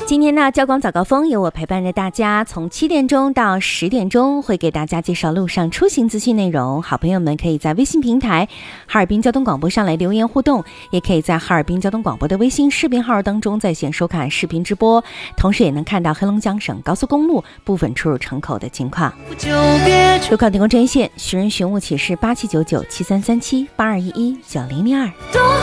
今天呢，交广早高峰由我陪伴着大家，从7点钟到10点钟，会给大家介绍路上出行资讯内容。好朋友们可以在微信平台哈尔滨交通广播上来留言互动，也可以在哈尔滨交通广播的微信视频号当中在线收看视频直播，同时也能看到黑龙江省高速公路部分出入城口的情况。路况提供专线，寻人寻物启事8799733782119002。